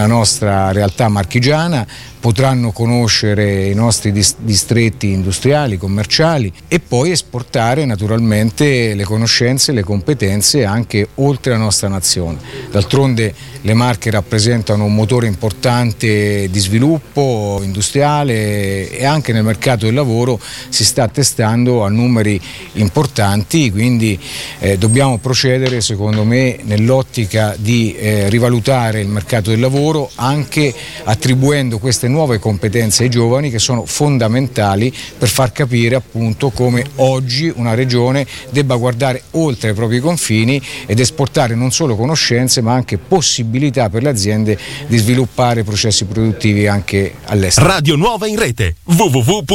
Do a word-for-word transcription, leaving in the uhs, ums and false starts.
nella nostra realtà marchigiana, potranno conoscere i nostri distretti industriali, commerciali e poi esportare naturalmente le conoscenze e le competenze anche oltre la nostra nazione. D'altronde le Marche rappresentano un motore importante di sviluppo industriale e anche nel mercato del lavoro si sta attestando a numeri importanti, quindi eh, dobbiamo procedere secondo me nell'ottica di eh, rivalutare il mercato del lavoro anche attribuendo queste nuove competenze ai giovani che sono fondamentali per far capire appunto come oggi una regione debba guardare oltre i propri confini ed esportare non solo conoscenze ma anche possibilità per le aziende di sviluppare processi produttivi anche all'estero. Radio Nuova in rete w w w